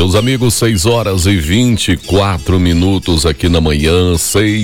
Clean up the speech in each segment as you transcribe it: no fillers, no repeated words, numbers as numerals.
Meus amigos, 6h24 aqui na manhã,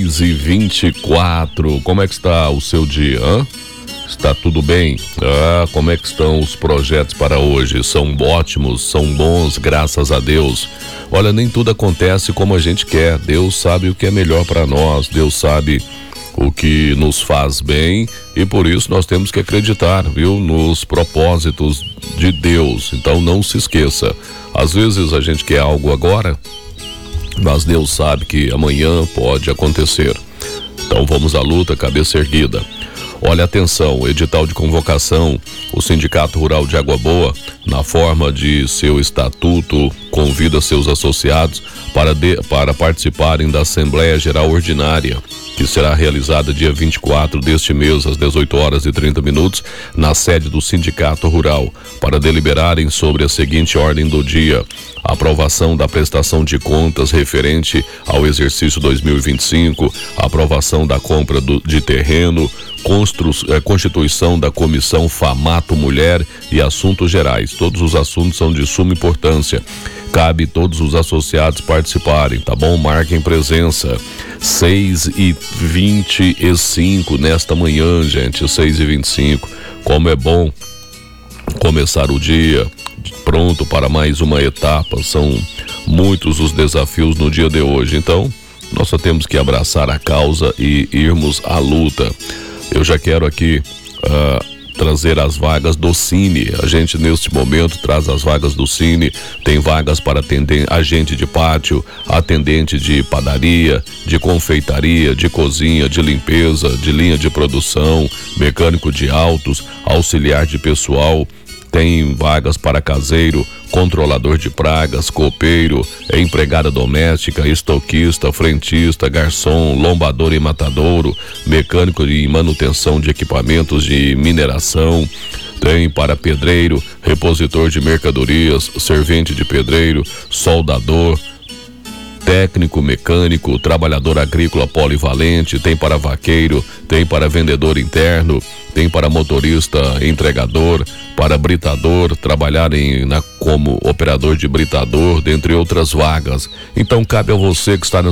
6h24. Como é que está o seu dia, hein? Está tudo bem? Como é que estão os projetos para hoje? São ótimos, são bons, graças a Deus. Olha, nem tudo acontece como a gente quer. Deus sabe o que é melhor para nós. Deus sabe o que nos faz bem e por isso nós temos que acreditar, viu, nos propósitos de Deus. Então não se esqueça, às vezes a gente quer algo agora, mas Deus sabe que amanhã pode acontecer. Então vamos à luta, cabeça erguida. Olha, atenção, edital de convocação, o Sindicato Rural de Água Boa, na forma de seu estatuto, convida seus associados para participarem da Assembleia Geral Ordinária, que será realizada dia 24 deste mês, às 18h30, na sede do Sindicato Rural, para deliberarem sobre a seguinte ordem do dia: aprovação da prestação de contas referente ao exercício 2025, aprovação da compra de terreno, constituição da Comissão Famato Mulher e assuntos gerais. Todos os assuntos são de suma importância. Cabe todos os associados participarem, tá bom? Marquem presença. 6h25 nesta manhã, gente, 6h25. Como é bom começar o dia pronto para mais uma etapa. São muitos os desafios no dia de hoje. Então, nós só temos que abraçar a causa e irmos à luta. Eu já quero aqui trazer as vagas do Cine. A gente neste momento traz as vagas do Cine. Tem vagas para agente de pátio, atendente de padaria, de confeitaria, de cozinha, de limpeza, de linha de produção, mecânico de autos, auxiliar de pessoal. Tem vagas para caseiro, controlador de pragas, copeiro, empregada doméstica, estoquista, frentista, garçom, lombador e matadouro, mecânico de manutenção de equipamentos de mineração. Tem para pedreiro, repositor de mercadorias, servente de pedreiro, soldador, técnico mecânico, trabalhador agrícola polivalente. Tem para vaqueiro, tem para vendedor interno, tem para motorista entregador, para britador, trabalhar como operador de britador, dentre outras vagas. Então cabe a você que está